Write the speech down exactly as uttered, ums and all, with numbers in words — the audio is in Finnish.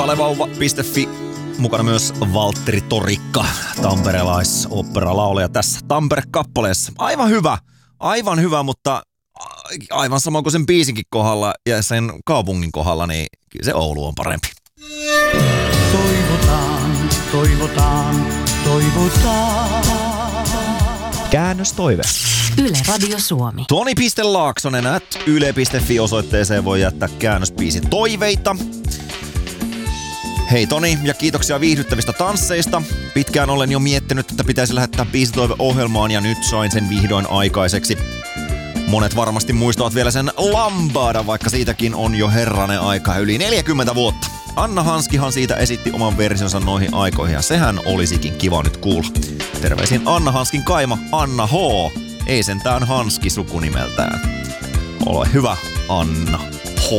Alevauva piste fi. Mukana myös Valtteri Torikka, tamperelaisoopperalaulaja tässä Tampere-kappaleessa. Aivan hyvä, aivan hyvä, mutta aivan sama kuin sen biisinkin kohdalla ja sen kaupungin kohdalla, niin kyllä se Oulu on parempi. Toivotaan, toivotaan, toivotaan. Käännöstoive. Yle Radio Suomi. Toni piste Laaksonen at yle piste fi osoitteeseen voi jättää käännösbiisin toiveita. Hei Toni, ja kiitoksia viihdyttävistä tansseista. Pitkään olen jo miettinyt, että pitäisi lähettää biisitoiveohjelmaan, ja nyt sain sen vihdoin aikaiseksi. Monet varmasti muistavat vielä sen Lambada, vaikka siitäkin on jo herranen aika yli neljäkymmentä vuotta. Anna Hanskihan siitä esitti oman versionsa noihin aikoihin, ja sehän olisikin kiva nyt kuulla. Terveisin Anna Hanskin kaima Anna H. Ei sentään Hanski sukunimeltään. Ole hyvä, Anna.